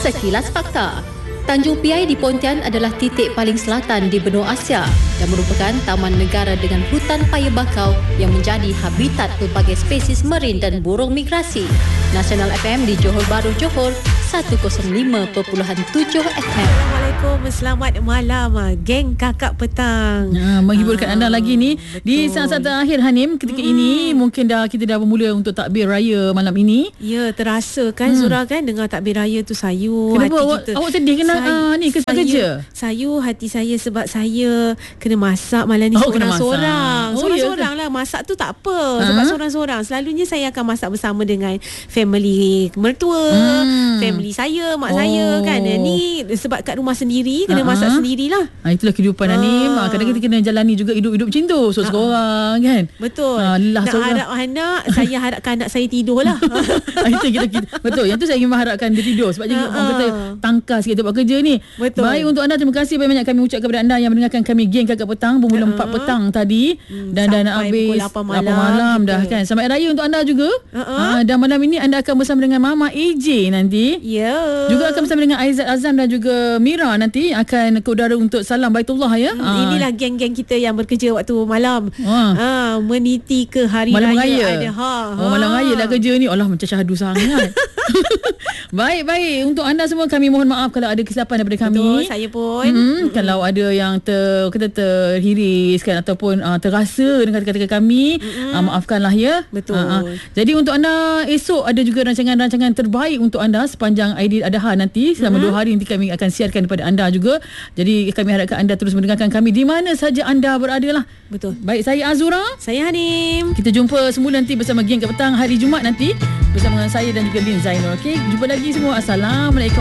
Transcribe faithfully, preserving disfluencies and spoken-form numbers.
Sekilas Fakta. Tanjung Piai di Pontian adalah titik paling selatan di benua Asia dan merupakan taman negara dengan hutan paya bakau yang menjadi habitat pelbagai spesies marin dan burung migrasi. Nasional F M di Johor Bahru, Johor, seratus lima perpuluhan tujuh F M. Assalamualaikum, selamat malam geng Kakak Petang. Ha, menghiburkan ah, anda lagi ni betul. Di saat-saat terakhir Hanim. Ketika hmm. ini mungkin dah kita dah bermula untuk takbir raya malam ini. Ya, terasa kan hmm. Zura kan dengar takbir raya tu sayu. Kenapa hati awak, kita. awak sedih kena uh, ni ke kerja? Sayu hati saya sebab saya kena masak malam ni Oh, seorang-seorang. Oh, Seorang-seorang ya, lah. Masak tu tak apa sebab ha? seorang-seorang. Selalunya saya akan masak bersama dengan family mertua, hmm. family saya, mak oh. saya kan. Ni sebab kat rumah sendiri kena uh-huh. masak sendirilah. Ha, itulah kehidupan Ah. Hanim. Ha, kadang-kadang kita kena jalani juga hidup-hidup macam tu. So seorang kan. Betul. Ha, Nak seorang. harap anak, saya harapkan anak saya tidur lah. Itu kita, kita, betul. Yang tu saya ingin mengharapkan dia tidur. Sebab dia orang kata tangkas sikit buat kerja ni. Betul. Baik, untuk anda, terima kasih banyak-banyak kami ucap kepada anda yang mendengarkan kami Geng Kakak Petang bermula uh-huh. empat petang tadi hmm, dan dah nak habis pukul lapan malam, lapan malam kita. dah kan. Selamat Raya untuk anda juga. Uh-huh. Ha, dan malam ini anda akan bersama dengan Mama A J nanti. Ya. Yeah. Juga akan bersama dengan Aizat Azam dan juga Mira nanti akan ke udara untuk salam Baitullah ya. Hmm, Ha. Inilah geng-geng kita yang bekerja waktu malam. Ha. Ha, meniti ke hari Malam raya. raya. Ada, ha, Oh, malam raya lah kerja ni. Allah, macam syahdu sangat. Baik-baik. Untuk anda semua kami mohon maaf kalau ada kesilapan daripada kami. Betul, saya pun. Hmm, Mm-mm. Kalau ada yang ter, kita terhiris kan ataupun uh, terasa dengan kata-kata kami, uh, maafkanlah ya. Betul. Uh, uh. Jadi untuk anda esok ada juga rancangan-rancangan terbaik untuk anda sepanjang Aidil Adha nanti. Selama mm-hmm. dua hari nanti kami akan siarkan kepada anda juga. Jadi kami harapkan anda terus mendengarkan kami di mana saja anda berada lah. Betul. Baik, saya Azura. Saya Hanim. Kita jumpa semula nanti bersama Geng Kat Petang hari Jumaat nanti bersama dengan saya dan juga Lin Zainul. Okey, jumpa lagi semua. Assalamualaikum.